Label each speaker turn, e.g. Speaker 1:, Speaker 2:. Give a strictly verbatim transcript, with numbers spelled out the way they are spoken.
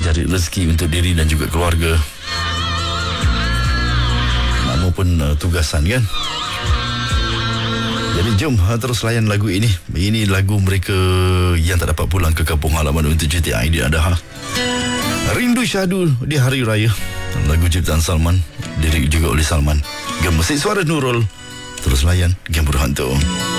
Speaker 1: mencari rezeki untuk diri dan juga keluarga maupun uh, tugasan kan. Jadi jom uh, terus layan lagu ini. Ini lagu mereka yang tak dapat pulang ke kampung halaman untuk cuti Aidil Adha. Rindu Syahdu di Hari Raya. Lagu ciptaan Salman, lirik juga oleh Salman. Gemusik suara Nurul. Terus layan Game Berhantu.